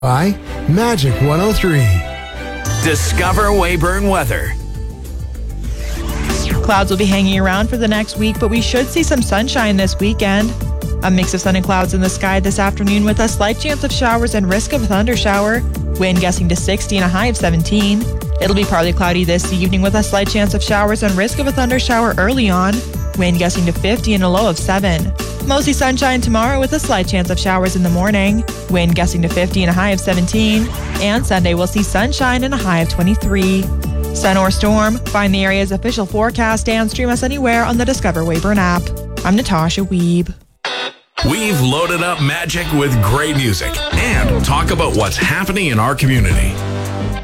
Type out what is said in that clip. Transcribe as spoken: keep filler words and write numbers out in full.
by Magic one oh three. Discover Weyburn weather. Clouds will be hanging around for the next week, but we should see some sunshine this weekend. A mix of sun and clouds in the sky this afternoon with a slight chance of showers and risk of a thunder shower. Wind gusting to sixty and a high of seventeen. It'll be partly cloudy this evening with a slight chance of showers and risk of a thunder shower early on. Wind gusting to fifty and a low of seven. Mostly sunshine tomorrow with a slight chance of showers in the morning. Wind gusting to fifty and a high of seventeen. And Sunday we'll see sunshine and a high of twenty-three. Sun or storm, find the area's official forecast and stream us anywhere on the Discover Weyburn app. I'm Natasha Wiebe. We've loaded up Magic with great music and talk about what's happening in our community.